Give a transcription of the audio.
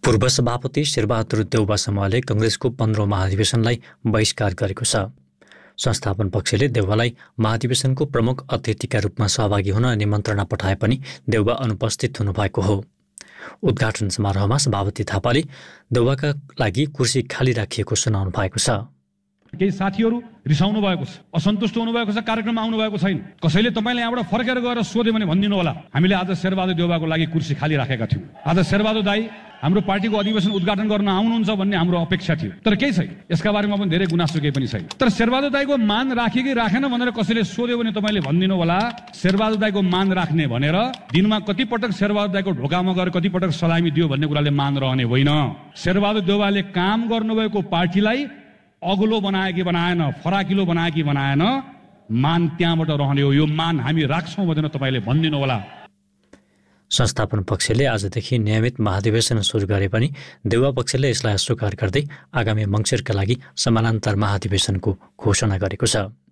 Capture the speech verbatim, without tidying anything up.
पूर्व सभापति शेरबहादुर देउबा समूहले कङ्ग्रेसको पन्ध्रौं महाधिवेशनलाई बहिष्कार गरेको छ। संस्थापन पक्षले देउबालाई महाधिवेशनको प्रमुख अतिथिका रूपमा सहभागी हुन निमन्त्रणा पठाए पनि देउबा अनुपस्थित हुनुभएको हो। उद्घाटन समारोहमा सभापति थापाले देउबाका लागि कुर्सी खाली राखिएको सुनाउनु भएको छ। केही साथीहरू रिसाउनु भएको छ, असन्तुष्ट हुनुभएको छ, कार्यक्रममा आउनु भएको छैन। कसैले तपाईँले यहाँबाट फर्केर गएर सोध्यो भने भनिदिनु होला, हामीले आज शेरबहादुर देउबाको लागि कुर्सी खाली राखेका थियौँ। आज शेरबहादुर दाई हाम्रो पार्टीको अधिवेशन उद्घाटन गर्न आउनुहुन्छ भन्ने हाम्रो अपेक्षा थियो, तर केही छैन। यसका बारेमा पनि धेरै गुनासो केही पनि छैन। तर शेरबहादुर दाईको मान राखे कि राखेन भनेर कसैले सोध्यो भने तपाईँले भनिदिनु होला, शेरबहादुर दाईको मान राख्ने भनेर दिनमा कतिपटक शेरबहादुर दाईको ढोकामा गएर कतिपटक सलामी दियो भन्ने कुराले मान रहने होइन। शेरबहादुर देउबाले काम गर्नुभएको पार्टीलाई अग्लो बनाए कि बनाएन, फराकिलो बनाए कि बनाएन, मान त्यहाँबाट रहने हो। यो मान हामी राख्छौँ भनेर तपाईँले भनिदिनु होला। संस्थापन पक्षले आजदेखि नियमित महाधिवेशन सुरु गरे पनि देउबा पक्षले यसलाई अस्वीकार गर्दै आगामी मङ्सिरका लागि समानान्तर महाधिवेशनको घोषणा गरेको छ।